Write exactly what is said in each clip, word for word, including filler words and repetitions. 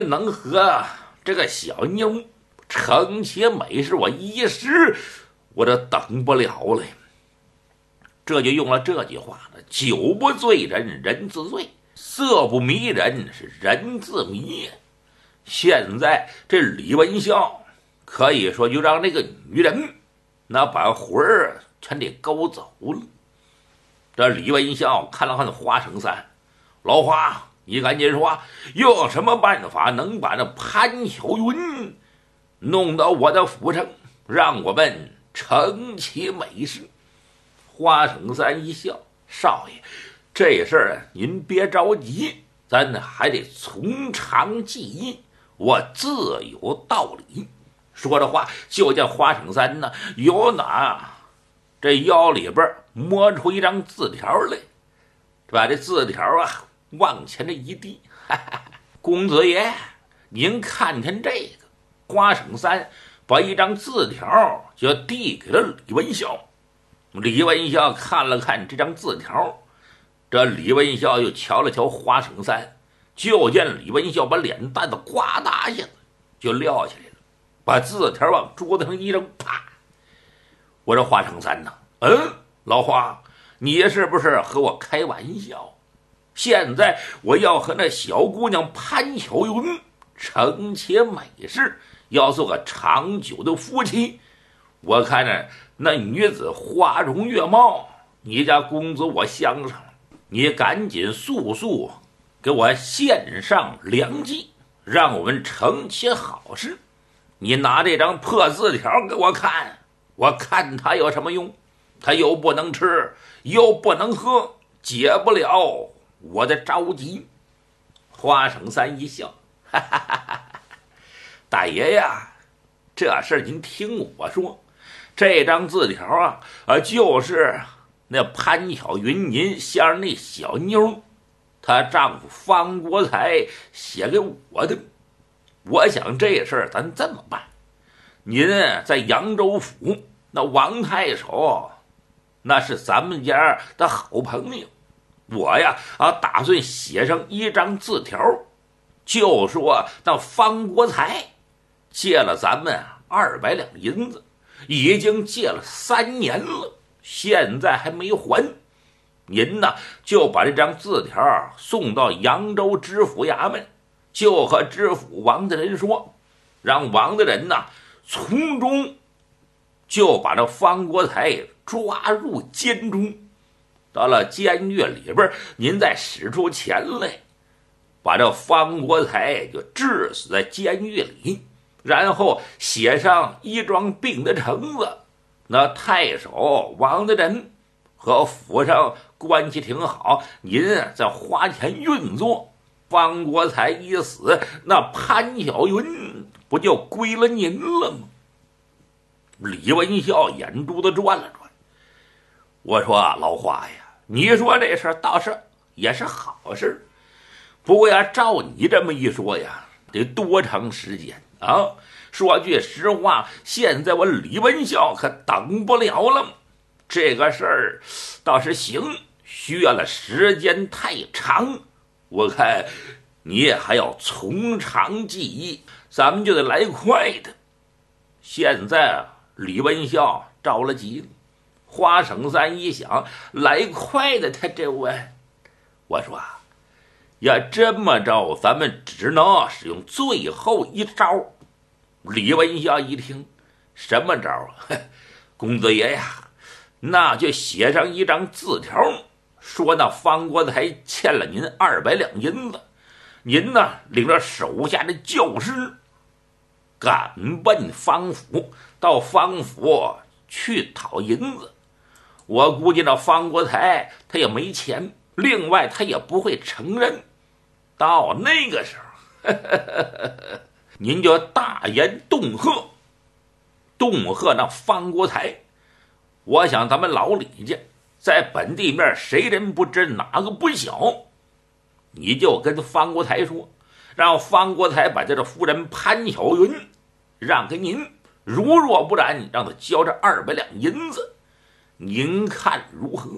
能和这个小妞成其美事，我一时我这等不了了。这就用了这句话了：酒不醉人人自醉，色不迷人是人自迷。现在这李文孝可以说就让这个女人那把魂儿全给勾走了。这李文孝看了看花生三，老花，你赶紧说，用什么办法能把那潘巧云弄到我的府上，让我们成其美事？花生三一笑，少爷，这事儿您别着急，咱还得从长计议，我自有道理。说着话，就见花生三呢，有哪这腰里边摸出一张字条来，把这字条啊往前这一递，哈哈，公子爷，您看看这个。花生三把一张字条就递给了李文孝。李文孝看了看这张字条，这李文孝又瞧了瞧花生三，就见李文孝把脸蛋子呱嗒一下子就撂下来了，把字条往桌子上一扔，啪！我说花生三呢？嗯，老花，你是不是和我开玩笑？现在我要和那小姑娘潘巧云成其美事，要做个长久的夫妻。我看着那女子花容月貌，你家公子我相上了，你赶紧速速给我献上良计，让我们成其好事。你拿这张破字条给我看，我看他有什么用？他又不能吃，又不能喝，解不了我的着急。花生三一笑，哈哈哈哈，大爷呀，这事您听我说，这张字条啊，啊，就是那潘巧云您先生那小妞，她丈夫方国才写给我的。我想这事儿咱这么办，您在扬州府那王太守，那是咱们家的好朋友，我呀啊打算写上一张字条，就说那方国才借了咱们二百两银子，已经借了三年了，现在还没还。您呢就把这张字条送到扬州知府衙门，就和知府王大人说，让王大人呢从中就把这方国才抓入监中。到了监狱里边，您再使出钱来，把这方国才就治死在监狱里，然后写上一桩病的橙子。那太守王大人和府上关系挺好，您再花钱运作，方国才一死，那潘巧云不就归了您了吗？李文孝眼珠子转了转，我说老花呀，你说这事倒是也是好事，不过呀，照你这么一说呀，得多长时间啊？说句实话，现在我李文孝可等不了了。这个事儿倒是行，需要了时间太长，我看你也还要从长计议，咱们就得来快的。现在李文孝着了急了，花生三一想，来快的他这问，我说要这么着，咱们只能使用最后一招。李文孝一听，什么招啊？公子爷呀，那就写上一张字条，说那方国才欠了您二百两银子，您呢领着手下的教师赶奔方府，到方府去讨银子。我估计那方国才他也没钱，另外他也不会承认。到那个时候，呵呵呵呵，您就大言恫吓，恫吓那方国才。我想咱们老李家在本地面谁人不知哪个不晓，你就跟方国才说，让方国才把这个夫人潘巧云让给您，如若不然让他交这二百两银子，您看如何？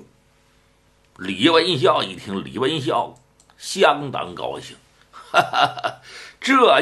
李文孝一听，李文孝相当高兴，哈哈哈， 这